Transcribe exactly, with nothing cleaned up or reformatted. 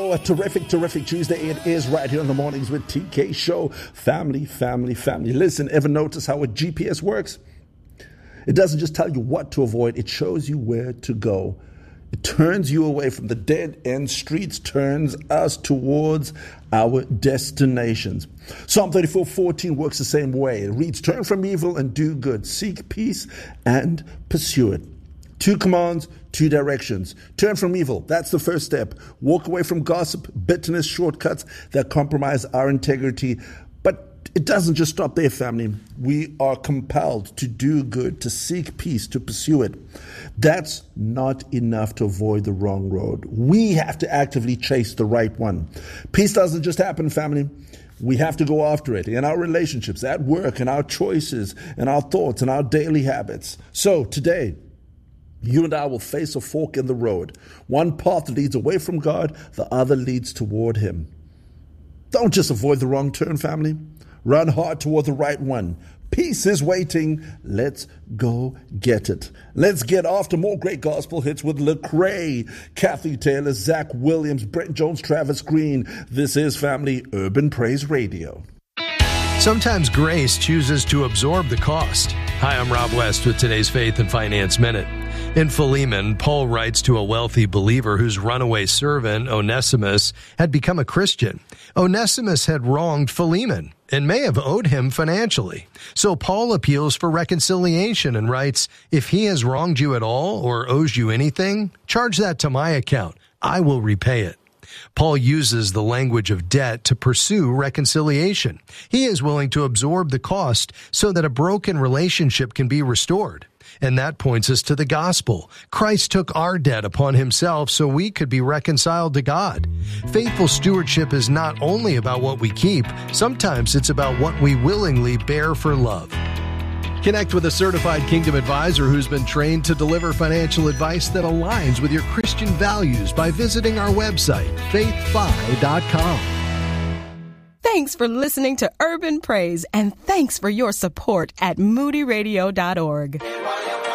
Hello, a terrific, terrific Tuesday. It is right here on the Mornings with T K show. Family, family, family. Listen, ever notice how a G P S works? It doesn't just tell you what to avoid, it shows you where to go. It turns you away from the dead-end streets, turns us towards our destinations. Psalm thirty-four fourteen works the same way. It reads, turn from evil and do good. Seek peace and pursue it. Two commands, two directions. Turn from evil. That's the first step. Walk away from gossip, bitterness, shortcuts that compromise our integrity. But it doesn't just stop there, family. We are compelled to do good, to seek peace, to pursue it. That's not enough to avoid the wrong road. We have to actively chase the right one. Peace doesn't just happen, family. We have to go after it in our relationships, at work, in our choices, in our thoughts, in our daily habits. So today, you and I will face a fork in the road. One path leads away from God, the other leads toward Him. Don't just avoid the wrong turn, family. Run hard toward the right one. Peace is waiting. Let's go get it. Let's get after more great gospel hits with Lecrae, Kathy Taylor, Zach Williams, Brent Jones, Travis Green. This is Family Urban Praise Radio. Sometimes grace chooses to absorb the cost. Hi, I'm Rob West with today's Faith and Finance Minute. In Philemon, Paul writes to a wealthy believer whose runaway servant, Onesimus, had become a Christian. Onesimus had wronged Philemon and may have owed him financially. So Paul appeals for reconciliation and writes, if he has wronged you at all or owes you anything, charge that to my account. I will repay it. Paul uses the language of debt to pursue reconciliation. He is willing to absorb the cost so that a broken relationship can be restored. And that points us to the gospel. Christ took our debt upon himself so we could be reconciled to God. Faithful stewardship is not only about what we keep, sometimes it's about what we willingly bear for love. Connect with a certified Kingdom advisor who's been trained to deliver financial advice that aligns with your Christian values by visiting our website, faith fi dot com. Thanks for listening to Urban Praise, and thanks for your support at moody radio dot org.